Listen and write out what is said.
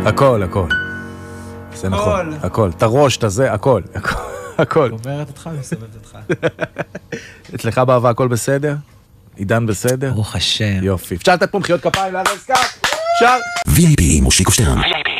הכל, הכל. זה נכון, הכל. את הראש, את הזה, הכל. הכל. אומרת אותך, מסובבת אותך. אצלך באהבה הכל בסדר? עידן בסדר? ברוך השם. יופי. אפשר לתת פה מחיאות כפיים לארז קאט? אפשר? VIP עם מושיקו שטרן.